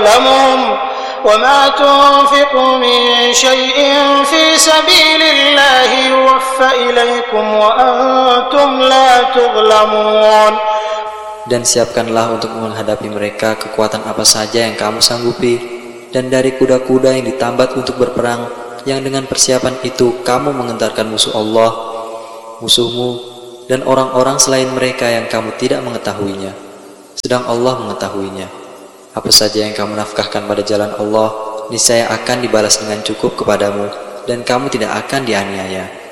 تظلمون وما تنفقوا من شيء في سبيل الله يوفى إليكم وأنتم لا تظلمون. Dan siapkanlah untuk menghadapi mereka kekuatan apa saja yang kamu sanggupi, dan dari kuda-kuda yang ditambat untuk berperang, yang dengan persiapan itu kamu mengentarkan musuh Allah, musuhmu, dan orang-orang selain mereka yang kamu tidak mengetahuinya, sedang Allah mengetahuinya. Apa saja yang kamu nafkahkan pada jalan Allah, niscaya akan dibalas dengan cukup kepadamu, dan kamu tidak akan dianiaya.